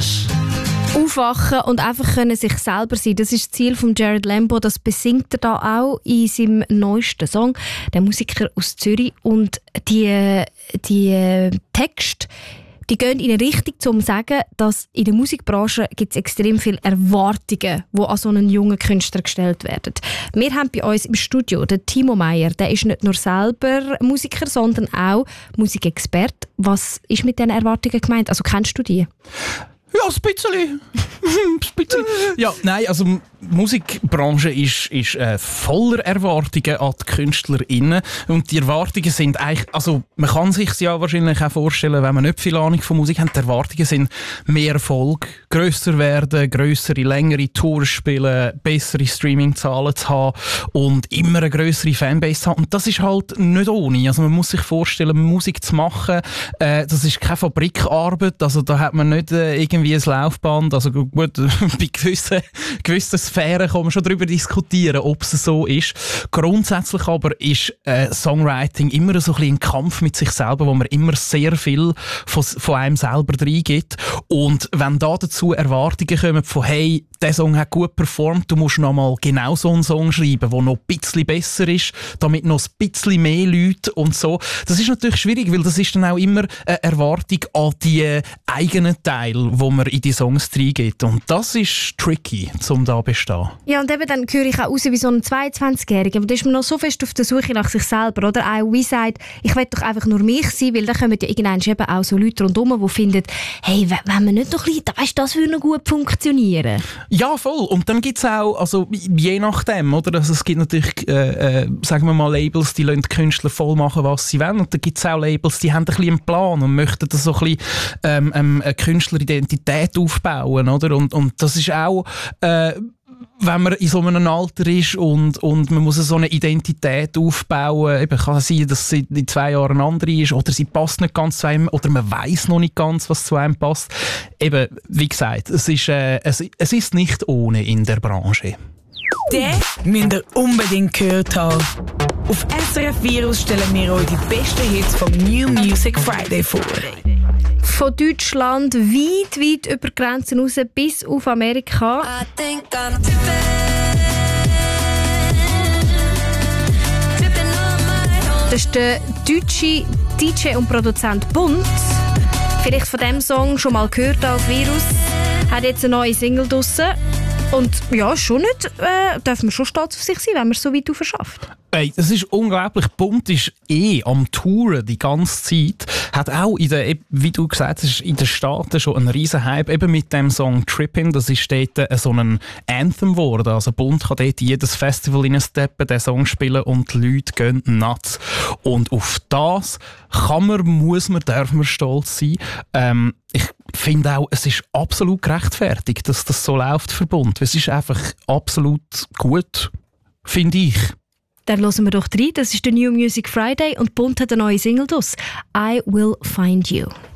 alles. Aufwachen und einfach können sich selber sein. Das ist das Ziel von Jared Lambo. Das besingt er da auch in seinem neuesten Song. Der Musiker aus Zürich. Und die Texte, die gehen in eine Richtung, um zu sagen, dass in der Musikbranche gibt es extrem viele Erwartungen, die an so einen jungen Künstler gestellt werden. Wir haben bei uns im Studio den Timo Meyer. Der ist nicht nur selber Musiker, sondern auch Musikexperte. Was ist mit diesen Erwartungen gemeint? Also kennst du die? Ja, ein bisschen. Ja, nein, also die Musikbranche ist voller Erwartungen an die KünstlerInnen. Und die Erwartungen sind eigentlich, also man kann sich ja wahrscheinlich auch vorstellen, wenn man nicht viel Ahnung von Musik hat, die Erwartungen sind mehr Erfolg, grösser werden, grössere, längere Tours spielen, bessere Streaming-Zahlen zu haben und immer eine grössere Fanbase zu haben. Und das ist halt nicht ohne. Also man muss sich vorstellen, Musik zu machen, das ist keine Fabrikarbeit, also da hat man nicht irgendwie ein Laufband, also gut, bei gewissen Sphären kann man schon darüber diskutieren, ob es so ist. Grundsätzlich aber ist Songwriting immer so ein bisschen ein Kampf mit sich selber, wo man immer sehr viel von einem selber reingibt. Und wenn da dazu Erwartungen kommen von «Hey, der Song hat gut performt, du musst noch mal genau so einen Song schreiben, der noch ein bisschen besser ist, damit noch ein bisschen mehr Leute» und so. Das ist natürlich schwierig, weil das ist dann auch immer eine Erwartung an die eigenen Teile, wo man in die Songs reingeht. Und das ist tricky, um da zu bestehen. Ja, und eben dann höre ich auch raus wie so ein 22-Jähriger. Aber da ist man noch so fest auf der Suche nach sich selber. Oder auch wie sagt, ich will doch einfach nur mich sein, weil dann kommen ja irgendwann eben auch so Leute rundherum, die finden, hey, wenn wir nicht noch ein bisschen, weißt, das würde noch gut funktionieren. Ja, voll. Und dann gibt es auch, also je nachdem, oder? Also es gibt natürlich, sagen wir mal, Labels, die lassen die Künstler voll machen, was sie wollen. Und dann gibt es auch Labels, die haben ein bisschen einen Plan und möchten das so ein bisschen eine Künstleridentität aufbauen, oder? Und das ist auch, wenn man in so einem Alter ist und man muss so eine Identität aufbauen, eben kann sein, dass sie in 2 Jahren eine andere ist oder sie passt nicht ganz zu einem oder man weiss noch nicht ganz, was zu einem passt. Eben, wie gesagt, es ist nicht ohne in der Branche. Den müsst ihr unbedingt gehört haben. Auf SRF Virus stellen wir euch die besten Hits vom New Music Friday vor. Von Deutschland weit über die Grenzen raus bis auf Amerika. Das ist der deutsche DJ und Produzent Bunt. Vielleicht von diesem Song schon mal gehört auf Virus. Hat jetzt eine neue Single draussen. Und ja, schon nicht, darf man schon stolz auf sich sein, wenn man es so weit schafft. Hey, das ist unglaublich. Bunt ist am Touren die ganze Zeit. Hat auch wie du gesagt hast, in den Staaten schon einen riesen Hype. Eben mit dem Song Trippin', das ist dort so ein Anthem geworden. Also Bunt kann dort jedes Festival reinsteppen, den Song spielen und die Leute gehen nuts. Und auf das darf man stolz sein. Ich finde auch, es ist absolut gerechtfertigt, dass das so läuft für Bunt. Es ist einfach absolut gut, finde ich. Dann hören wir doch rein. Das ist der New Music Friday und Bunt hat eine neue Single draus. «I Will Find You».